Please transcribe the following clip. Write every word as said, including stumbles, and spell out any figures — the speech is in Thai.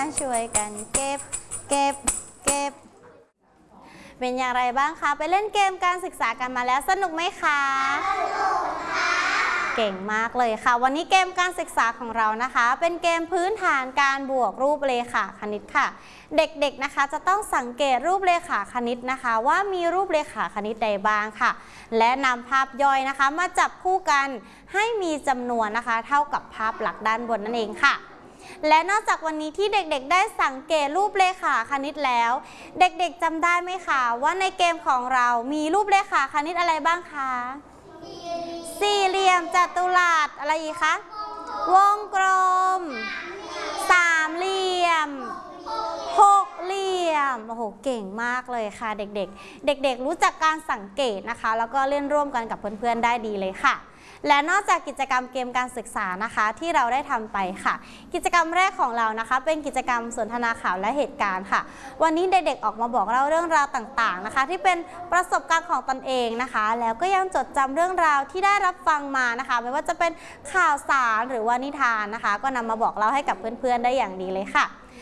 ช่วยกันเก็บเก็บเก็บเป็นอย่างไรบ้างคะไปเล่นเกมการศึกษากันมาแล้วสนุกไหมคะสนุกค่ะเก่งมากเลยค่ะวันนี้เกมการศึกษาของเรานะคะเป็นเกมพื้นฐานการบวกรูปเลขาคณิตค่ะเด็กๆนะคะจะต้องสังเกตรูปเลขาคณิตนะคะว่ามีรูปเลขาคณิตใดบ้างค่ะและนำภาพย่อยนะคะมาจับคู่กันให้มีจำนวนนะคะเท่ากับภาพหลักด้านบนนั่นเองค่ะและนอกจากวันนี้ที่เด็กๆได้สังเกตรูปเลขาคณิตแล้วเด็กๆจำได้ไหมคะว่าในเกมของเรามีรูปเลขาคณิตอะไรบ้างคะสี่เหลี่ยมจัตุรัสอะไรอีกคะวงกลมสามเหลี่ยมหกเหลี่ยมโอ้โหเก่งมากเลยค่ะเด็กๆเด็กๆรู้จักการสังเกตนะคะแล้วก็เล่นร่วมกันกับเพื่อนๆได้ดีเลยค่ะและนอกจากกิจกรรมเกมการศึกษานะคะที่เราได้ทำไปค่ะกิจกรรมแรกของเรานะคะเป็นกิจกรรมสนทนาข่าวและเหตุการณ์ค่ะวันนี้เด็กๆออกมาบอกเล่าเรื่องราวต่างๆนะคะที่เป็นประสบการณ์ของตนเองนะคะแล้วก็ยังจดจำเรื่องราวที่ได้รับฟังมานะคะไม่ว่าจะเป็นข่าวสารหรือว่านิทานนะคะก็นำมาบอกเล่าให้กับเพื่อนๆได้อย่างดีเลยค่ะ